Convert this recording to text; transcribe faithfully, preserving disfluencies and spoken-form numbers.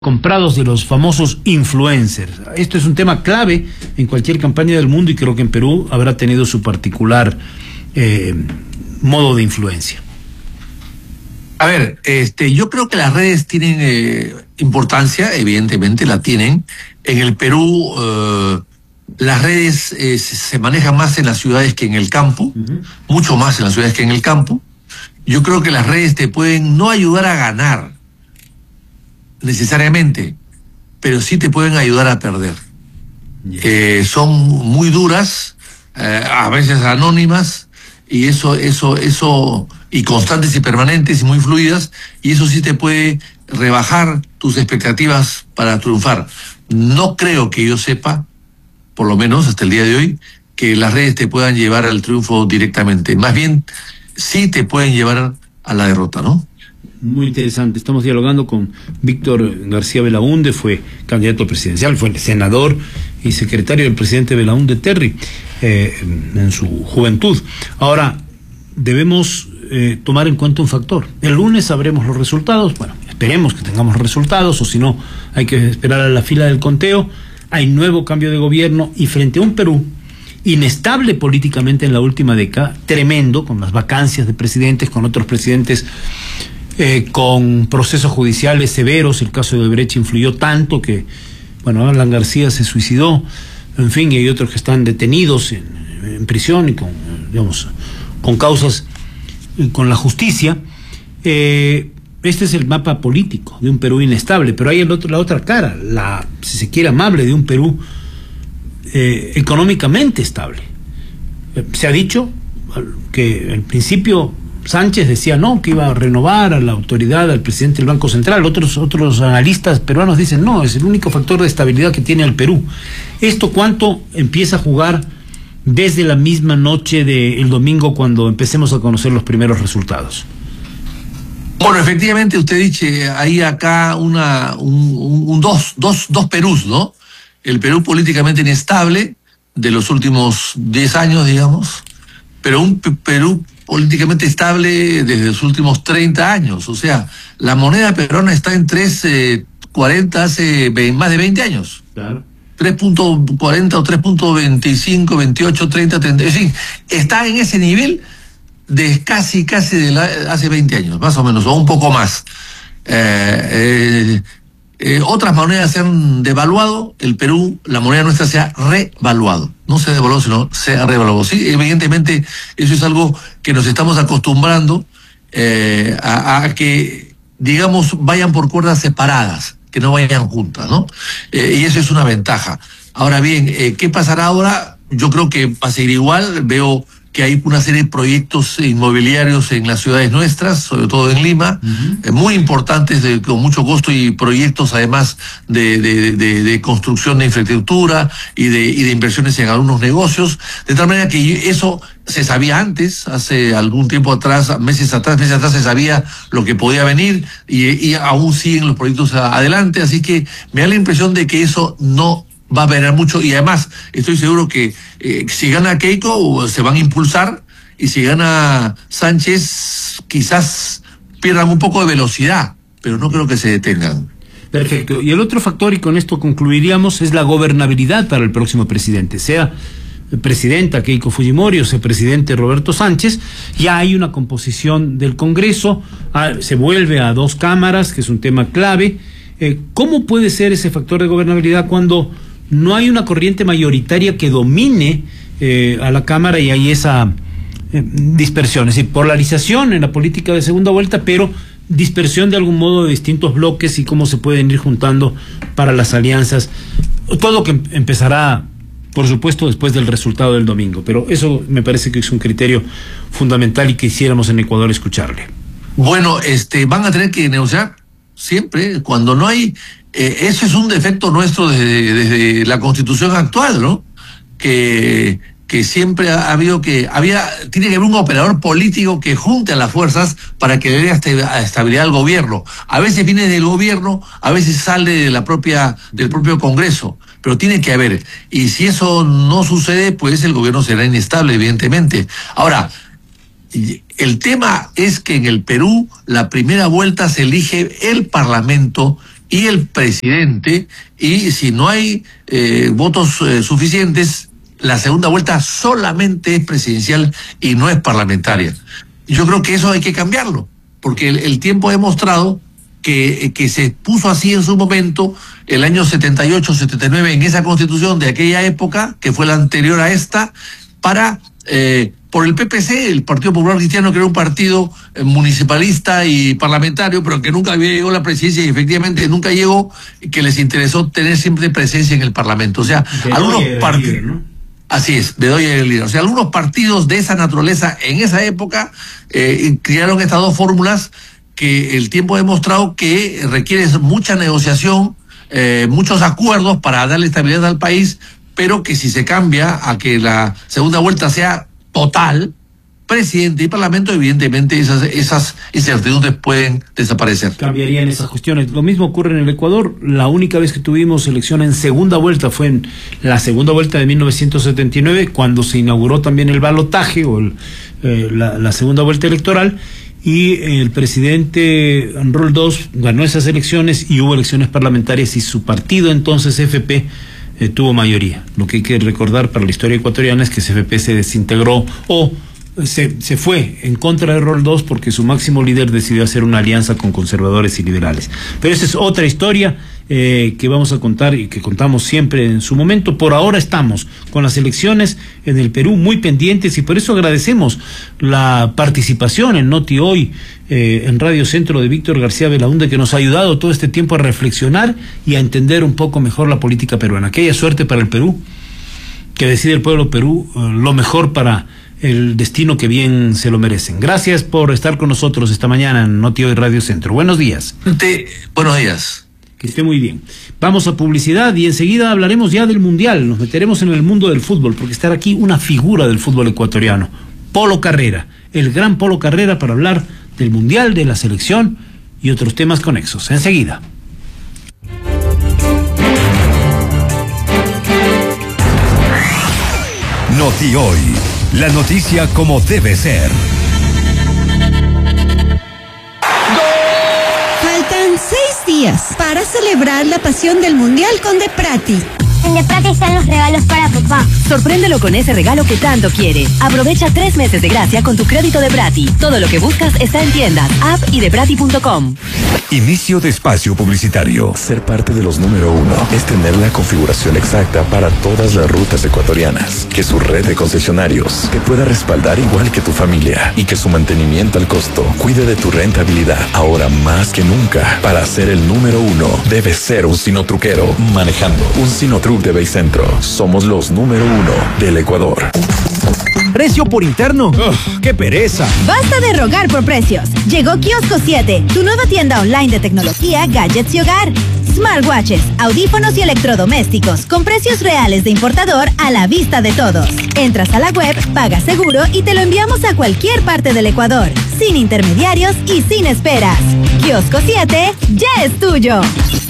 comprados de los famosos influencers. Esto es un tema clave en cualquier campaña del mundo y creo que en Perú habrá tenido su particular eh, modo de influencia. A ver, este, yo creo que las redes tienen eh, importancia, evidentemente la tienen. En el Perú eh, las redes eh, se, se manejan más en las ciudades que en el campo, uh-huh. mucho más en las ciudades que en el campo. Yo creo que las redes te pueden no ayudar a ganar necesariamente, pero sí te pueden ayudar a perder. Yeah. Eh, son muy duras, eh, a veces anónimas, y eso, eso, eso, y constantes y permanentes y muy fluidas, y eso sí te puede rebajar tus expectativas para triunfar. No creo que yo sepa, por lo menos hasta el día de hoy, que las redes te puedan llevar al triunfo directamente. Más bien, sí te pueden llevar a la derrota, ¿no? Muy interesante. Estamos dialogando con Víctor García Belaúnde, fue candidato presidencial, fue senador y secretario del presidente Belaúnde Terry eh, en su juventud. Ahora, debemos eh, tomar en cuenta un factor. El lunes sabremos los resultados. Bueno, esperemos que tengamos resultados, o si no, hay que esperar a la fila del conteo. Hay nuevo cambio de gobierno y frente a un Perú inestable políticamente en la última década, tremendo, con las vacancias de presidentes, con otros presidentes Eh, con procesos judiciales severos. El caso de Odebrecht influyó tanto que, bueno, Alan García se suicidó, en fin, y hay otros que están detenidos en, en prisión y con, digamos, con causas, con la justicia. Eh, este es el mapa político de un Perú inestable, pero hay el otro, la otra cara, la, si se quiere, amable de un Perú eh, económicamente estable. Eh, se ha dicho que al principio Sánchez decía no, que iba a renovar a la autoridad, al presidente del Banco Central. Otros otros analistas peruanos dicen no, es el único factor de estabilidad que tiene el Perú. ¿Esto cuánto empieza a jugar desde la misma noche del domingo cuando empecemos a conocer los primeros resultados? Bueno, efectivamente usted dice, hay acá una un, un, un dos, dos, dos Perús, ¿no? El Perú políticamente inestable de los últimos diez años, digamos, pero un Perú políticamente estable desde los últimos treinta años. O sea, la moneda peruana está en tres cuarenta hace veinte, más de veinte años. Claro. tres punto cuarenta o tres punto veinticinco, veintiocho, treinta, treinta. Es decir, está en ese nivel de casi, casi de la, hace veinte años, más o menos, o un poco más. Eh, eh, eh, otras monedas se han devaluado, el Perú, la moneda nuestra se ha revaluado. No se ha devaluado, sino se ha revaluado. Sí, evidentemente, eso es algo que nos estamos acostumbrando eh, a, a que, digamos, vayan por cuerdas separadas, que no vayan juntas, ¿no? Eh, y eso es una ventaja. Ahora bien, eh, ¿qué pasará ahora? Yo creo que va a seguir igual. Veo que hay una serie de proyectos inmobiliarios en las ciudades nuestras, sobre todo en Lima, uh-huh. eh, muy importantes, de, con mucho costo, y proyectos además de, de, de, de construcción de infraestructura y de, y de inversiones en algunos negocios, de tal manera que eso se sabía antes, hace algún tiempo atrás, meses atrás, meses atrás se sabía lo que podía venir, y, y aún siguen los proyectos adelante, así que me da la impresión de que eso no va a vener mucho, y además estoy seguro que eh, si gana Keiko se van a impulsar, y si gana Sánchez quizás pierdan un poco de velocidad, pero no creo que se detengan. Perfecto. Y el otro factor, y con esto concluiríamos, es la gobernabilidad para el próximo presidente, sea presidenta Keiko Fujimori o sea presidente Roberto Sánchez. Ya hay una composición del Congreso, ah, se vuelve a dos cámaras, que es un tema clave. Eh, ¿Cómo puede ser ese factor de gobernabilidad cuando no hay una corriente mayoritaria que domine eh, a la Cámara y hay esa eh, dispersión? Es decir, polarización en la política de segunda vuelta, pero dispersión de algún modo de distintos bloques y cómo se pueden ir juntando para las alianzas. Todo que empezará, por supuesto, después del resultado del domingo, pero eso me parece que es un criterio fundamental y quisiéramos en Ecuador escucharle. Bueno, este, van a tener que negociar siempre, cuando no hay, eh, eso es un defecto nuestro desde, desde la Constitución actual, ¿no? Que, que siempre ha habido que, había, tiene que haber un operador político que junte a las fuerzas para que le dé estabilidad al gobierno. A veces viene del gobierno, a veces sale de la propia, del propio Congreso, pero tiene que haber. Y si eso no sucede, pues el gobierno será inestable, evidentemente. Ahora, el tema es que en el Perú la primera vuelta se elige el Parlamento y el presidente, y si no hay eh, votos eh, suficientes, la segunda vuelta solamente es presidencial y no es parlamentaria. Yo creo que eso hay que cambiarlo, porque el, el tiempo ha demostrado que, que se puso así en su momento, el año setenta y ocho, setenta y nueve, en esa constitución de aquella época, que fue la anterior a esta, para... Eh, por el P P C, el Partido Popular Cristiano, que era un partido eh, municipalista y parlamentario, pero que nunca había llegado a la presidencia y efectivamente nunca llegó, que les interesó tener siempre presencia en el Parlamento. O sea, Bedoya algunos partidos... ¿no? Así es, Bedoya era el líder. O sea, algunos partidos de esa naturaleza en esa época eh, crearon estas dos fórmulas que el tiempo ha demostrado que requieren mucha negociación, eh, muchos acuerdos para darle estabilidad al país, pero que si se cambia a que la segunda vuelta sea total, presidente y parlamento, evidentemente esas, esas incertidumbres pueden desaparecer. Cambiarían esas cuestiones. Lo mismo ocurre en el Ecuador. La única vez que tuvimos elección en segunda vuelta fue en la segunda vuelta de mil novecientos setenta y nueve, cuando se inauguró también el balotaje o el, eh, la, la segunda vuelta electoral, y el presidente Roldós ganó esas elecciones y hubo elecciones parlamentarias y su partido entonces F P Eh, tuvo mayoría. Lo que hay que recordar para la historia ecuatoriana es que C F P se desintegró o se, se fue en contra de Roldós porque su máximo líder decidió hacer una alianza con conservadores y liberales. Pero esa es otra historia eh, que vamos a contar y que contamos siempre en su momento. Por ahora estamos con las elecciones en el Perú muy pendientes y por eso agradecemos la participación en Noti Hoy, eh, en Radio Centro, de Víctor García Belaúnde, que nos ha ayudado todo este tiempo a reflexionar y a entender un poco mejor la política peruana. Que haya suerte para el Perú, que decide el pueblo Perú eh, lo mejor para el destino que bien se lo merecen. Gracias por estar con nosotros esta mañana en Noti Hoy Radio Centro. Buenos días. Buenos días. Que esté muy bien. Vamos a publicidad y enseguida hablaremos ya del Mundial. Nos meteremos en el mundo del fútbol, porque estará aquí una figura del fútbol ecuatoriano, Polo Carrera, el gran Polo Carrera, para hablar del Mundial, de la selección y otros temas conexos. Enseguida. Noti Hoy, la noticia como debe ser. Faltan seis días para celebrar la pasión del Mundial con De Prati. En De Prati están los regalos para papá. Sorpréndelo con ese regalo que tanto quiere. Aprovecha tres meses de gracia con tu crédito De Prati. Todo lo que buscas está en tiendas, app y de prati punto com. Inicio de espacio publicitario. Ser parte de los número uno es tener la configuración exacta para todas las rutas ecuatorianas. Que su red de concesionarios te pueda respaldar igual que tu familia y que su mantenimiento al costo cuide de tu rentabilidad. Ahora más que nunca, para ser el número uno, debes ser un sinotruquero manejando un Sinotruc de Baycentro. Somos los número uno del Ecuador. ¿Precio por interno? Ugh, ¡qué pereza! Basta de rogar por precios. Llegó Kiosco siete, tu nueva tienda online de tecnología, gadgets y hogar. Smartwatches, audífonos y electrodomésticos con precios reales de importador a la vista de todos. Entras a la web, pagas seguro y te lo enviamos a cualquier parte del Ecuador, sin intermediarios y sin esperas. Kiosco siete ya es tuyo.